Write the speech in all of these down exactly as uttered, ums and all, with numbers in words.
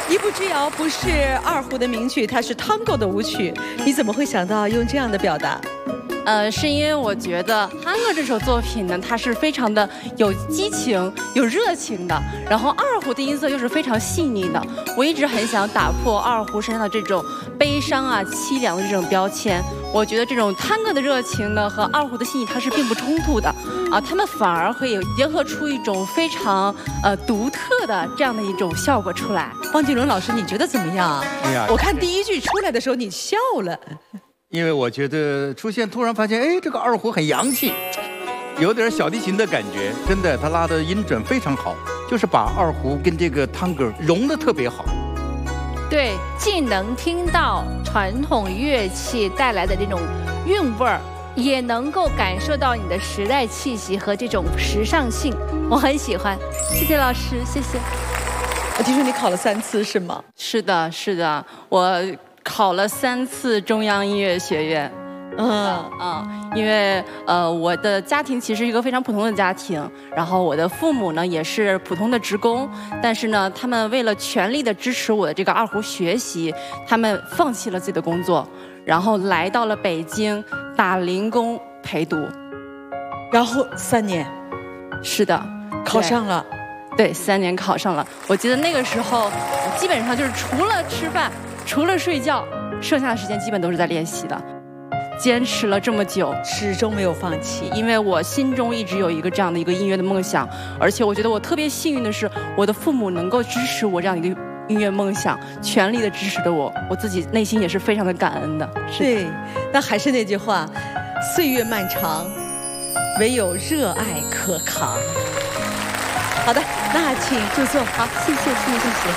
一步之遥不是二胡的名曲，它是 Tango 的舞曲。你怎么会想到用这样的表达？ 呃，是因为我觉得《Tango》这首作品呢，它是非常的有激情、有热情的，然后二胡的音色又是非常细腻的。我一直很想打破二胡身上的这种悲伤啊、凄凉的这种标签。我觉得这种 Tango 的热情呢和二胡的细腻它是并不冲突的啊，它们反而会有结合出一种非常呃独特的这样的一种效果出来。 汪锦荣老师，你觉得怎么样？ 哎呀， 我看第一句出来的时候你笑了。 因为我觉得出现突然发现，哎，这个二胡很洋气，有点小提琴的感觉，真的，他拉的音准非常好，就是把二胡跟这个探戈融得特别好。 对，既能听到传统乐器带来的这种韵味儿，也能够感受到你的时代气息和这种时尚性，我很喜欢。谢谢老师，谢谢。 我听说你考了三次是吗？ 是的，是的，我考了三次中央音乐学院。嗯啊，因为呃，我的家庭其实是一个非常普通的家庭，然后我的父母呢也是普通的职工，但是呢，他们为了全力的支持我的这个二胡学习，他们放弃了自己的工作，然后来到了北京打零工陪读， 然后三年， 是的， 考上了。 对，三年考上了。我记得那个时候，基本上就是除了吃饭，除了睡觉，剩下的时间基本都是在练习的。坚持了这么久， 始终没有放弃， 因为我心中一直有一个这样的一个音乐的梦想，而且我觉得我特别幸运的是，我的父母能够支持我这样的一个音乐梦想，全力的支持着我，我自己内心也是非常的感恩的。 对，那还是那句话，岁月漫长，唯有热爱可扛。好的，那请就坐。 好，谢谢，谢谢，谢谢。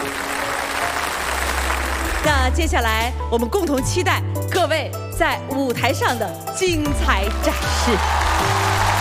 那接下来我们共同期待各位在舞台上的精彩展示。